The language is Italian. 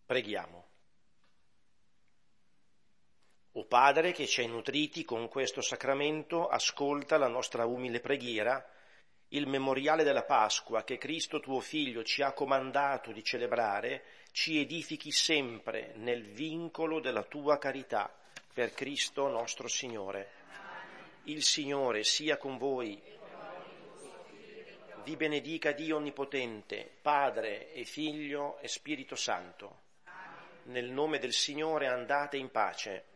Preghiamo. O Padre, che ci hai nutriti con questo sacramento, ascolta la nostra umile preghiera, il memoriale della Pasqua che Cristo tuo Figlio ci ha comandato di celebrare, ci edifichi sempre nel vincolo della tua carità, per Cristo nostro Signore. Il Signore sia con voi. Vi benedica Dio Onnipotente, Padre e Figlio e Spirito Santo. Nel nome del Signore andate in pace.